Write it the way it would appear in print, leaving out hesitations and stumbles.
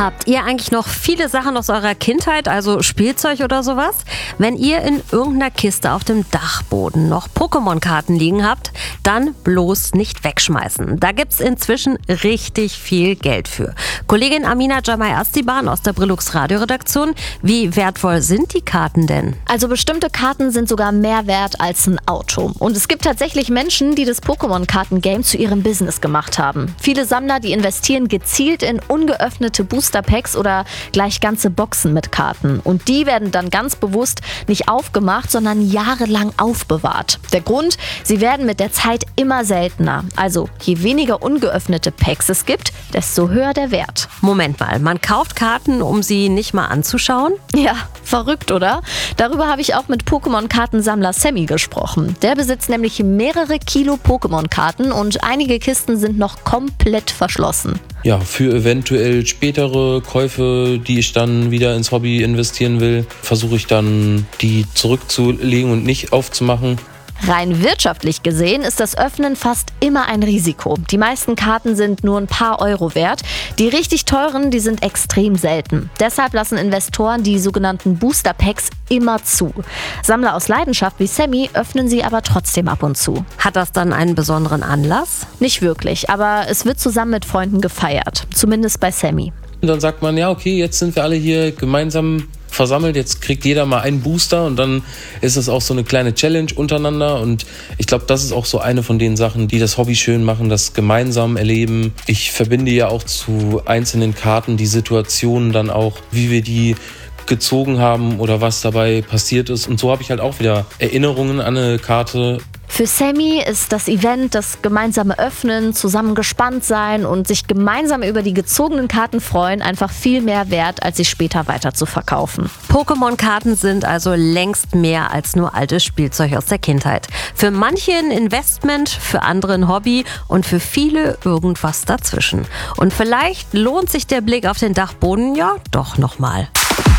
Habt ihr eigentlich noch viele Sachen aus eurer Kindheit, also Spielzeug oder sowas? Wenn ihr in irgendeiner Kiste auf dem Dachboden noch Pokémon-Karten liegen habt, dann bloß nicht wegschmeißen. Da gibt's inzwischen richtig viel Geld für. Kollegin Amina Jamai-Astiban aus der Brillux Radioredaktion, wie wertvoll sind die Karten denn? Also bestimmte Karten sind sogar mehr wert als ein Auto. Und es gibt tatsächlich Menschen, die das Pokémon-Karten-Game zu ihrem Business gemacht haben. Viele Sammler, die investieren gezielt in ungeöffnete Booster-Packs oder gleich ganze Boxen mit Karten. Und die werden dann ganz bewusst nicht aufgemacht, sondern jahrelang aufbewahrt. Der Grund, sie werden mit der Zeit immer seltener. Also je weniger ungeöffnete Packs es gibt, desto höher der Wert. Moment mal, man kauft Karten, um sie nicht mal anzuschauen? Ja, verrückt, oder? Darüber habe ich auch mit Pokémon-Kartensammler Sammy gesprochen. Der besitzt nämlich mehrere Kilo Pokémon-Karten und einige Kisten sind noch komplett verschlossen. Ja, für eventuell spätere Käufe, die ich dann wieder ins Hobby investieren will, versuche ich dann, die zurückzulegen und nicht aufzumachen. Rein wirtschaftlich gesehen ist das Öffnen fast immer ein Risiko. Die meisten Karten sind nur ein paar Euro wert. Die richtig teuren, die sind extrem selten. Deshalb lassen Investoren die sogenannten Booster Packs immer zu. Sammler aus Leidenschaft wie Sammy öffnen sie aber trotzdem ab und zu. Hat das dann einen besonderen Anlass? Nicht wirklich, aber es wird zusammen mit Freunden gefeiert. Zumindest bei Sammy. Und dann sagt man, ja okay, jetzt sind wir alle hier gemeinsam versammelt, jetzt kriegt jeder mal einen Booster und dann ist es auch so eine kleine Challenge untereinander und ich glaube, das ist auch so eine von den Sachen, die das Hobby schön machen, das gemeinsam erleben. Ich verbinde ja auch zu einzelnen Karten die Situationen dann auch, wie wir die gezogen haben oder was dabei passiert ist und so habe ich halt auch wieder Erinnerungen an eine Karte. Für Sammy ist das Event, das gemeinsame Öffnen, zusammen gespannt sein und sich gemeinsam über die gezogenen Karten freuen, einfach viel mehr wert, als sie später weiter zu verkaufen. Pokémon-Karten sind also längst mehr als nur altes Spielzeug aus der Kindheit. Für manche ein Investment, für andere ein Hobby und für viele irgendwas dazwischen. Und vielleicht lohnt sich der Blick auf den Dachboden ja doch nochmal.